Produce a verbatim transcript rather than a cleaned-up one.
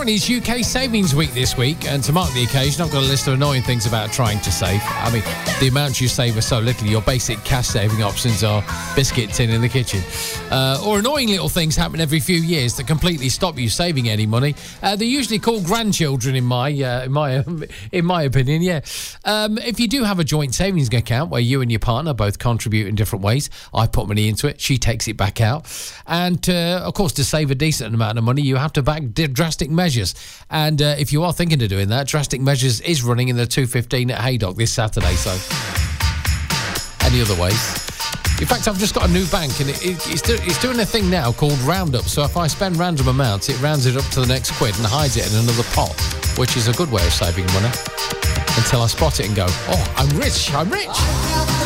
everyone, it's U K Savings Week this week, and to mark the occasion, I've got a list of annoying things about trying to save. I mean, the amount you save are so little. Your basic cash saving options are biscuit tin in the kitchen. Uh, or annoying little things happen every few years that completely stop you saving any money. Uh, they're usually called grandchildren, in my uh, in my in my opinion. Yeah. Um, if you do have a joint savings account where you and your partner both contribute in different ways, I put money into it, she takes it back out, and uh, of course, to save a decent amount of money, you have to back drastic measures. And uh, if you are thinking of doing that, Drastic Measures is running in the two fifteen at Haydock this Saturday. So, any other ways? In fact, I've just got a new bank, and it, it, it's, do, it's doing a thing now called Roundup. So if I spend random amounts, it rounds it up to the next quid and hides it in another pot, which is a good way of saving money. Until I spot it and go, oh, I'm rich, I'm rich.